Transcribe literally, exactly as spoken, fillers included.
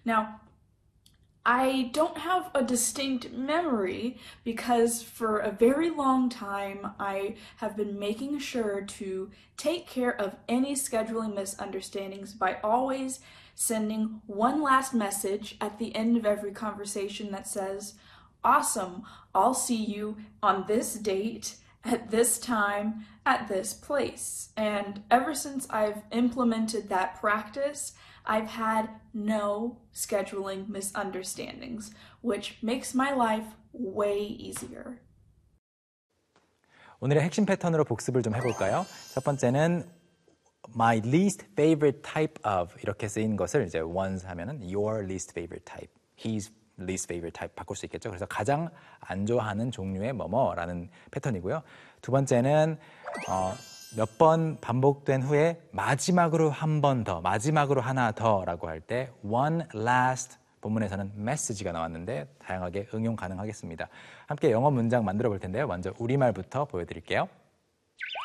Now, I don't have a distinct memory because for a very long time I have been making sure to take care of any scheduling misunderstandings by always sending one last message at the end of every conversation that says, "Awesome, I'll see you on this date at this time at this place." And ever since I've implemented that practice, I've had no scheduling misunderstandings, which makes my life way easier. 오늘의 핵심 패턴으로 복습을 좀 해볼까요? 첫 번째는 my least favorite type of 이렇게 쓰인 것을 이제 once 하면은 your least favorite type, his least favorite type 바꿀 수 있겠죠. 그래서 가장 안 좋아하는 종류의 뭐뭐라는 패턴이고요. 두 번째는 어, 몇 번 반복된 후에 마지막으로 한 번 더, 마지막으로 하나 더라고 할 때 one last 본문에서는 message가 나왔는데 다양하게 응용 가능하겠습니다. 함께 영어 문장 만들어 볼 텐데요. 먼저 우리말부터 보여드릴게요.